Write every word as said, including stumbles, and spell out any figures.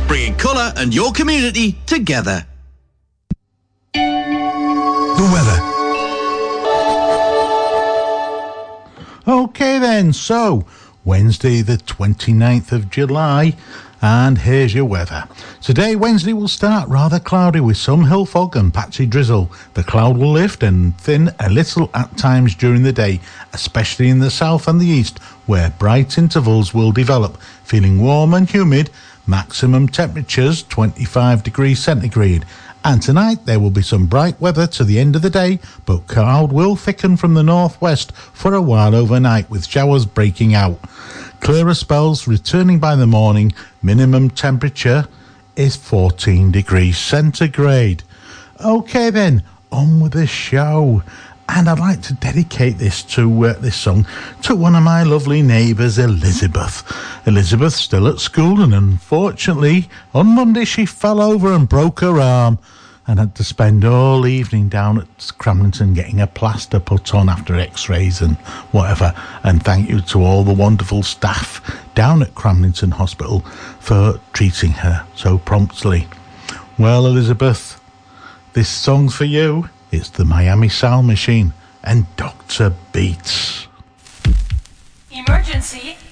bringing colour and your community together. The weather. OK then, so Wednesday the twenty-ninth of July, and here's your weather. Today, Wednesday, will start rather cloudy with some hill fog and patchy drizzle. The cloud will lift and thin a little at times during the day, especially in the south and the east, where bright intervals will develop, feeling warm and humid, maximum temperatures twenty-five degrees centigrade. And tonight there will be some bright weather to the end of the day, but cloud will thicken from the northwest for a while overnight, with showers breaking out. Clearer spells returning by the morning. Minimum temperature is fourteen degrees centigrade. OK then, on with the show. And I'd like to dedicate this to uh, this song to one of my lovely neighbours, Elizabeth. Elizabeth's still at school, and unfortunately, on Monday she fell over and broke her arm and had to spend all evening down at Cramlington getting a plaster put on after x-rays and whatever. And thank you to all the wonderful staff down at Cramlington Hospital for treating her so promptly. Well, Elizabeth, this song's for you. It's the Miami Sound Machine and Doctor Beats. Emergency.